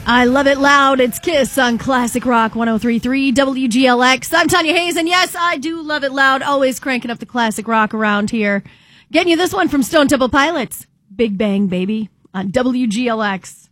I love it loud. It's Kiss on Classic Rock 103.3 WGLX. I'm Tanya Hayes, and yes, I do love it loud. Always cranking up the classic rock around here. Getting you this one from Stone Temple Pilots. Big Bang Baby on WGLX.